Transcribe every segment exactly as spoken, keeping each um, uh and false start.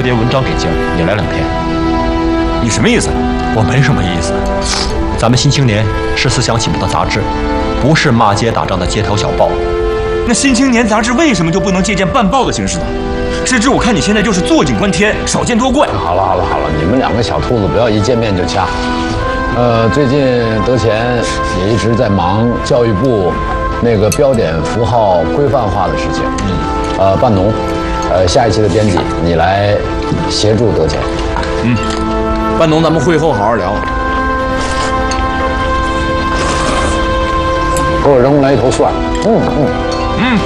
篇文章给劲儿，你来两篇。 你什么意思？ 我没什么意思。咱们《新青年》是思想启蒙的杂志，不是骂街打仗的街头小报。 那《新青年》杂志为什么就不能借鉴办报的形式呢？芝芝，我看你现在就是坐井观天，少见多怪。 好了好了好了，你们两个小兔子不要一见面就掐。呃，最近德前也一直在忙教育部那个标点符号规范化的事情。嗯。呃，半农，呃，下一期的编辑你来协助德前。 嗯。半农，咱们会后好好聊。 给我扔来一头蒜。嗯嗯嗯。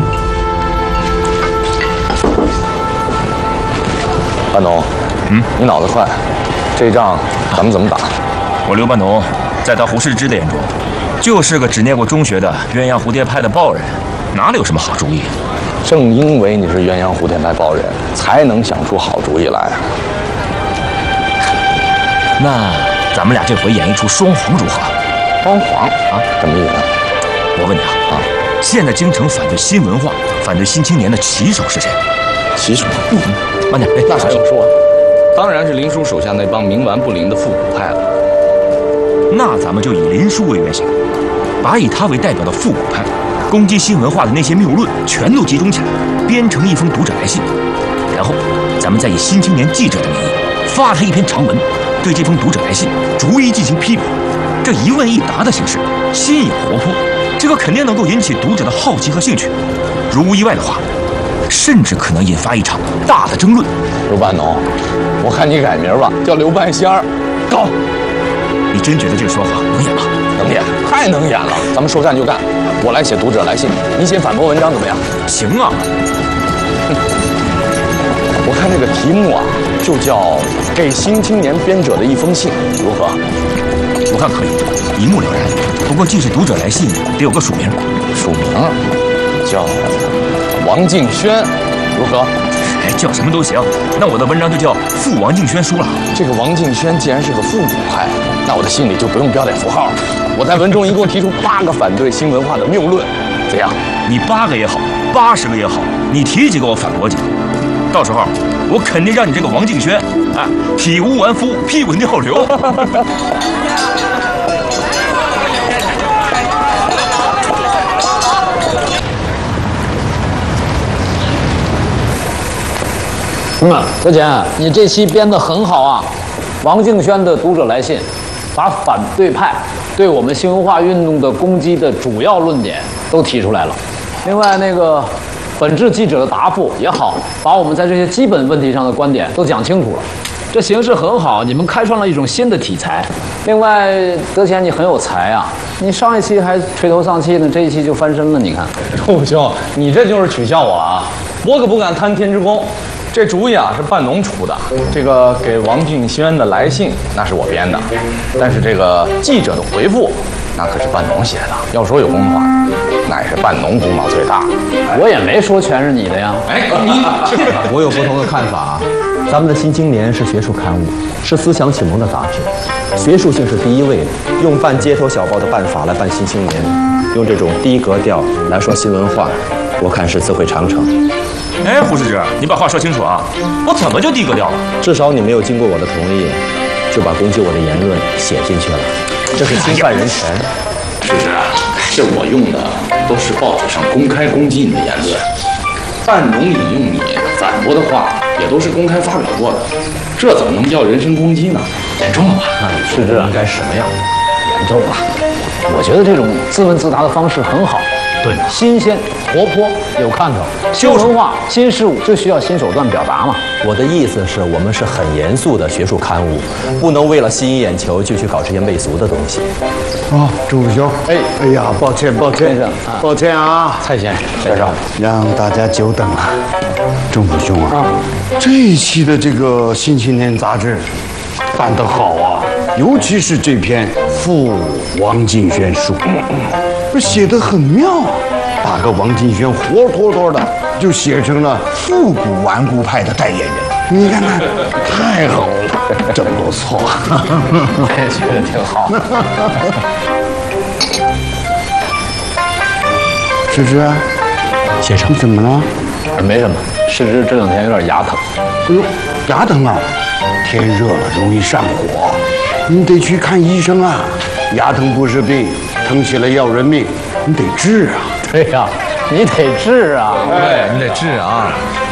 半农，嗯，你脑子快，这仗咱们怎么打？ 我刘半农，在他胡适之的眼中，就是个只念过中学的鸳鸯蝴蝶派的报人，哪里有什么好主意？ 正因为你是鸳鸯蝴蝶派报人，才能想出好主意来。 那咱们俩这回演一出双簧如何？ 双簧啊？什么意思？ 我问你啊，啊，现在京城反对新文化、反对新青年的旗手是谁？ 旗手？ 嗯，慢点，哎， 那还用说？当然是林叔手下那帮冥顽不灵的复古派了。 那咱们就以林叔为原型，把以他为代表的复古派攻击新文化的那些谬论全都集中起来，编成一封读者来信，然后咱们再以新青年记者的名义发他一篇长文，对这封读者来信逐一进行批驳。这一问一答的形式新颖活泼，这个肯定能够引起读者的好奇和兴趣。如无意外的话，甚至可能引发一场大的争论。 刘半农，我看你改名吧，叫刘半仙儿。 高，你真觉得这个说法能演吗？ 能演，太能演了。咱们说干就干，我来写读者来信，你写反驳文章怎么样？ 行啊。 我看这个题目啊，就叫《给新青年编者的一封信》，如何？ 我看可以，一目了然。不过既是读者来信，得有个署名。 署名叫王敬轩，如何？ 哎，叫什么都行。那我的文章就叫《赴王敬轩书》了。 这个王敬轩既然是个复古派，那我的信里就不用标点符号。我在文中一共提出八个反对新文化的谬论，怎样？ 你八个也好，八十个也好，你提几个我反驳几个。到时候我肯定让你这个王敬轩，哎，体无完肤，屁滚尿流。 嗯，德前，你这期编得很好啊。王敬轩的读者来信，把反对派对我们新文化运动的攻击的主要论点都提出来了。另外，那个本质记者的答复也好，把我们在这些基本问题上的观点都讲清楚了。这形势很好，你们开创了一种新的题材。另外，德前你很有才啊，你上一期还垂头丧气呢，这一期就翻身了。你看， 臭兄，你这就是取笑我啊！我可不敢贪天之功。这主意啊是半农出的，这个给王敬轩的来信那是我编的，但是这个记者的回复那可是半农写的。要说有功的话，那也是半农功劳最大。 我也没说全是你的呀。 哎，你我有不同的看法啊。咱们的《新青年》是学术刊物，是思想启蒙的杂志，学术性是第一位的。用办街头小报的办法来办《新青年》，用这种低格调来说新文化，我看是自毁长城。 哎，胡适之，你把话说清楚啊！我怎么就低格调了？ 至少你没有经过我的同意，就把攻击我的言论写进去了，这是侵犯人权。 是不是啊？这我用的都是报纸上公开攻击你的言论，半农引用你反驳的话也都是公开发表过的，这怎么能叫人身攻击呢？严重了吧？ 是这应该什么样？严重了。我觉得这种自问自答的方式很好。对，新鲜、活泼、有看头。新文化、新事物就需要新手段表达嘛。 我的意思是我们是很严肃的学术刊物，不能为了吸引眼球就去搞这些媚俗的东西。 哦，钟副兄，哎，哎呀，抱歉，抱歉， 先生， 抱歉啊， 蔡先生，先生， 让大家久等了。钟副兄啊，这一期的这个《新青年》杂志办得好啊，尤其是这篇《赴王敬轩书》，这写得很妙啊，把个王敬轩活脱脱的就写成了复古顽固派的代言人。你看看，太好了，真不错。 我也觉得挺好。 芝芝， 先生， 你怎么了？ 没什么，世之这两天有点牙疼。 哎呦， 牙疼啊，天热了容易上火，你得去看医生啊。牙疼不是病，疼起来要人命，你得治啊。 对呀、啊，你得治啊。 对，你得治啊。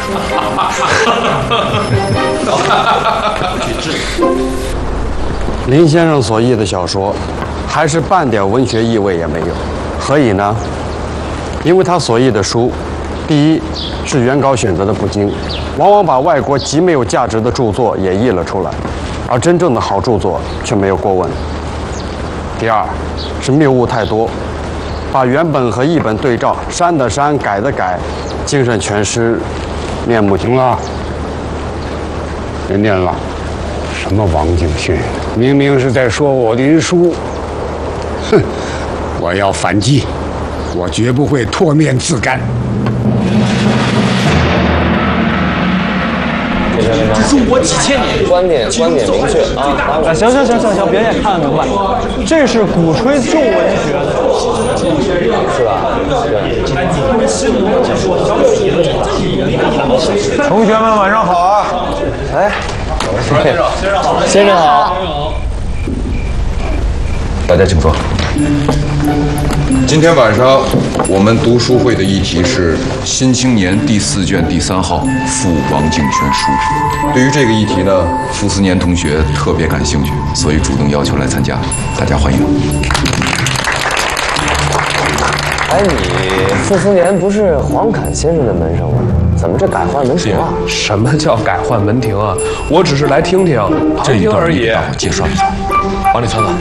林先生所译的小说，还是半点文学意味也没有。何以呢？因为他所译的书，第一是原稿选择的不精，往往把外国极没有价值的著作也译了出来，而真正的好著作却没有过问。第二是谬误太多，把原本和译本对照，删的删，改的改，精神全失，面目行了。别念了。什么王敬轩，明明是在说我林殊。哼，我要反击，我绝不会唾面自干。 中国几千年， 观点观点明确啊！ 啊，行行行行行，别也看得明白，这是鼓吹旧文学的， 是吧？ 同学们晚上好啊！ 哎， 先生，先生好， 先生好。 大家请坐。 今天晚上我们读书会的议题是《新青年》第四卷第三号《赋王敬轩书》。对于这个议题呢，傅斯年同学特别感兴趣，所以主动要求来参加，大家欢迎。 哎，你傅斯年不是黄侃先生的门生吗？怎么这改换门庭啊？ 什么叫改换门庭啊？我只是来听听， 这一听而已段你给。大伙介绍一下。 往里窜窜。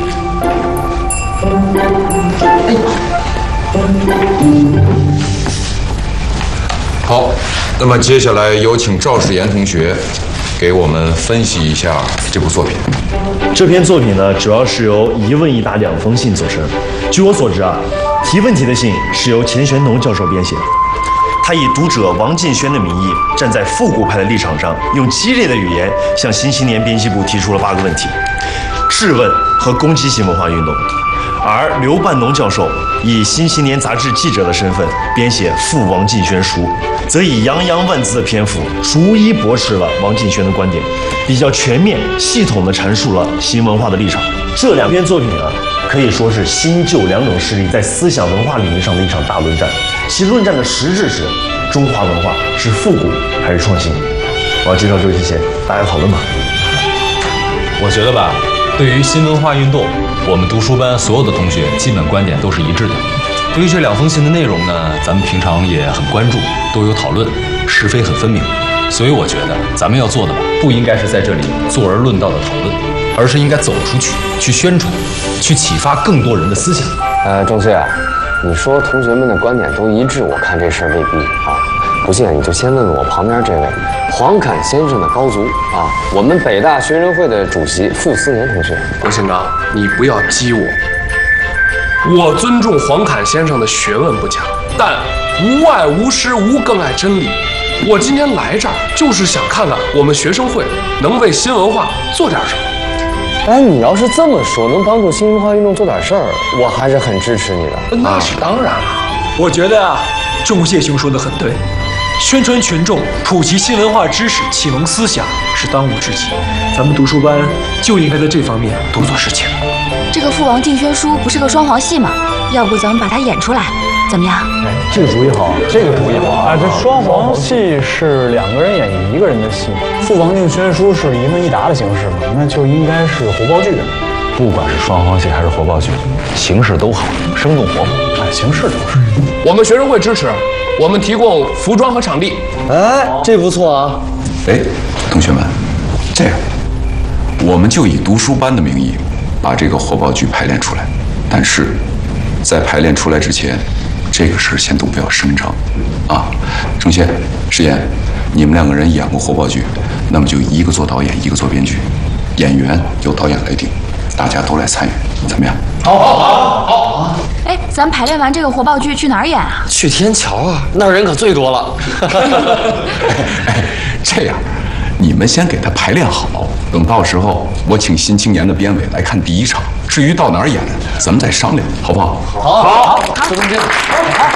好，那么接下来有请赵世炎同学给我们分析一下这部作品。 这篇作品呢，主要是由一问一答两封信组成。据我所知啊，提问题的信是由钱玄同教授编写的。他以读者王敬轩的名义，站在复古派的立场上，用激烈的语言向新青年编辑部提出了八个问题，质问和攻击新文化运动。而刘半农教授以《新青年》杂志记者的身份编写《赋王敬轩书》，则以洋洋万字的篇幅，逐一驳斥了王敬轩的观点，比较全面、系统地阐述了新文化的立场。这两篇作品啊，可以说是新旧两种势力在思想文化领域上的一场大论战。其论战的实质是中华文化是复古还是创新。我要介绍这位之前，大家讨论吧。 我觉得吧，对于新文化运动，我们读书班所有的同学基本观点都是一致的。对于这两封信的内容呢，咱们平常也很关注，都有讨论，是非很分明。所以我觉得咱们要做的吧，不应该是在这里坐而论道的讨论，而是应该走出去，去宣传，去启发更多人的思想。 呃，仲穗啊，你说同学们的观点都一致，我看这事儿未必啊。不信你就先问问我旁边这位黄侃先生的高足啊，我们北大学生会的主席傅斯年同学。 王县长，你不要激我。我尊重黄侃先生的学问不假，但无爱无师，无更爱真理。我今天来这儿就是想看看我们学生会能为新文化做点什么。 哎，你要是这么说，能帮助新文化运动做点事儿，我还是很支持你的。 那是当然了。 我觉得啊，仲介兄说的很对，宣传群众、普及新文化知识、启蒙思想是当务之急。咱们读书班就应该在这方面多做事情。 这个《父王敬轩书》不是个双簧戏吗？要不咱们把它演出来，怎么样？ 哎，这个主意好，这个主意好啊！这双簧戏是两个人演一个人的戏，《父王敬轩书》是一问一答的形式嘛，那就应该是活报剧。 不管是双簧戏还是活报剧，形式都好，生动活泼。 哎，形式都是。 我们学生会支持，我们提供服装和场地。 哎，这不错啊！ 哎，同学们，这样，我们就以读书班的名义，把这个活报剧排练出来。但是，在排练出来之前，这个事儿先都不要声张，啊！仲宪、石岩，你们两个人演过活报剧，那么就一个做导演，一个做编剧，演员由导演来定，大家都来参与，怎么样？ 好好好好好。 哎，咱排练完这个活报剧去哪儿演啊？ 去天桥啊，那儿人可最多了。 哎，这样，你们先给他排练好，等到时候我请新青年的编委来看第一场，至于到哪儿演，咱们再商量，好不好？ 好，好，好，这中间。